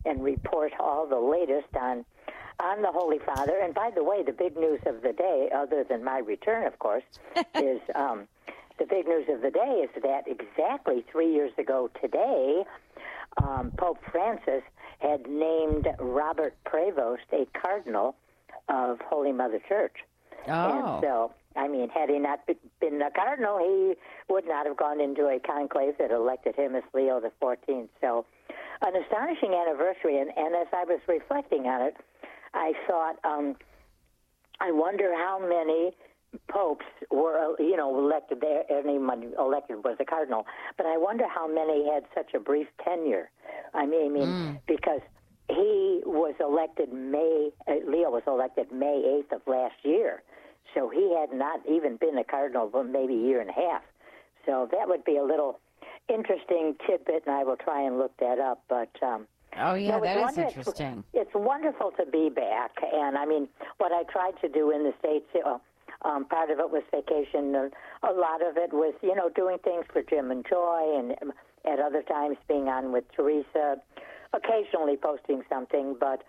and report all the latest on the Holy Father. And by the way, the big news of the day, other than my return, of course, is the big news of the day is that exactly 3 years ago today, Pope Francis had named Robert Prevost a cardinal of Holy Mother Church. Oh. And so, I mean, had he not been a cardinal, he would not have gone into a conclave that elected him as Leo the 14th. So, an astonishing anniversary. And as I was reflecting on it, I thought, I wonder how many popes were, elected there. Anyone elected was a cardinal. But I wonder how many had such a brief tenure. I mean, because he was elected Leo was elected May 8th of last year. So he had not even been a cardinal for maybe a year and a half. So that would be a little interesting tidbit, and I will try and look that up. But that is interesting. It's wonderful to be back. And, I mean, what I tried to do in the States, part of it was vacation. A lot of it was, doing things for Jim and Joy, and at other times being on with Teresa, occasionally posting something. But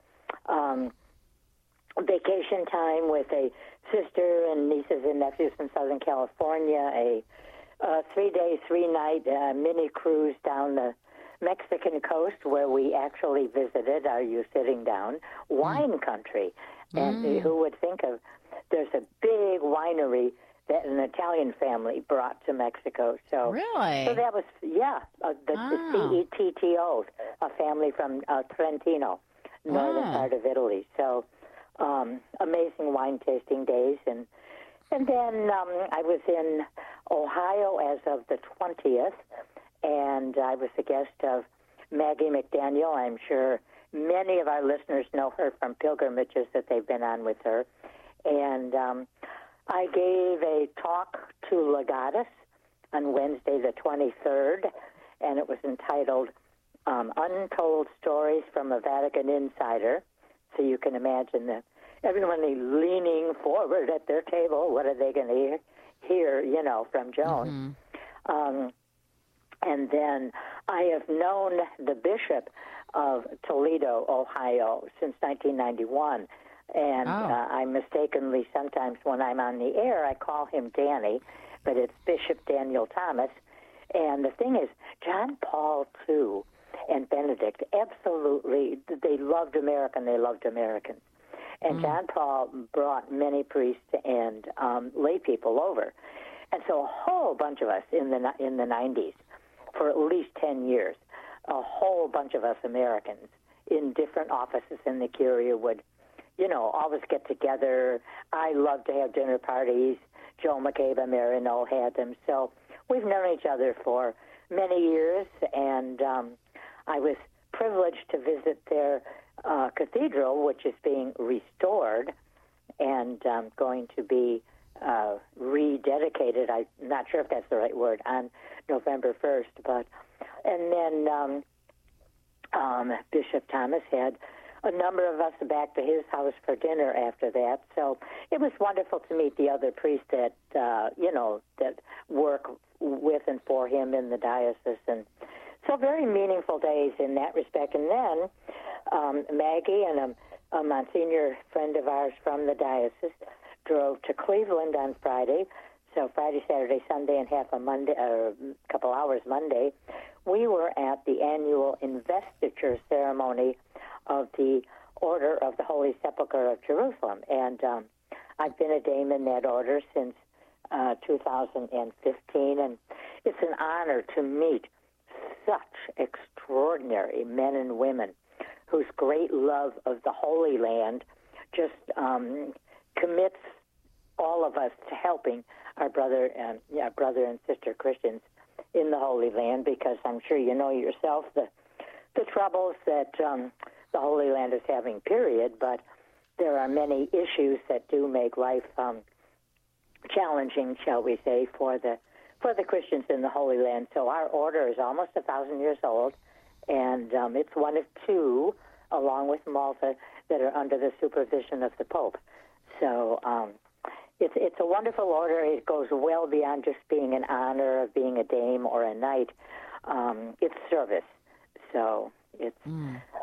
vacation time with a sister and nieces and nephews in Southern California, a 3-day, 3-night mini cruise down the Mexican coast where we actually visited, are you sitting down, wine country. And who would think of, there's a big winery that an Italian family brought to Mexico. So, really? So that was, the CETTO, a family from Trentino, northern part of Italy. So, amazing wine tasting days. And then I was in Ohio as of the 20th, and I was the guest of Maggie McDaniel. I'm sure many of our listeners know her from pilgrimages that they've been on with her. And I gave a talk to Legatus on Wednesday the 23rd, and it was entitled Untold Stories from a Vatican Insider. So you can imagine that everyone leaning forward at their table. What are they going to hear, from Joan? And then I have known the bishop of Toledo, Ohio, since 1991. And I mistakenly, sometimes when I'm on the air, I call him Danny, but it's Bishop Daniel Thomas. And the thing is, John Paul II and Benedict, absolutely, they loved America and they loved Americans. And John Paul brought many priests and lay people over. And so a whole bunch of us in the 90s, for at least 10 years, a whole bunch of us Americans in different offices in the Curia would, always get together. I love to have dinner parties. Joe McCabe and Mary Noel had them. So we've known each other for many years, and I was privileged to visit their cathedral, which is being restored and going to be rededicated. I'm not sure if that's the right word, on November 1st. And then Bishop Thomas had a number of us back to his house for dinner after that. So it was wonderful to meet the other priests that, that work with and for him in the diocese. And so very meaningful days in that respect. And then Maggie and a Monsignor friend of ours from the diocese drove to Cleveland on Friday. So Friday, Saturday, Sunday, and half a Monday, a couple hours Monday, we were at the annual investiture ceremony of the Order of the Holy Sepulchre of Jerusalem. And I've been a dame in that order since 2015, and it's an honor to meet such extraordinary men and women whose great love of the Holy Land just commits all of us to helping our brother and sister Christians in the Holy Land, because I'm sure you know yourself the troubles that the Holy Land is having, period, but there are many issues that do make life challenging, shall we say, for the Christians in the Holy Land. So our order is almost 1,000 years old, and it's one of two, along with Malta, that are under the supervision of the Pope. So it's a wonderful order. It goes well beyond just being an honor of being a dame or a knight. It's service. So it's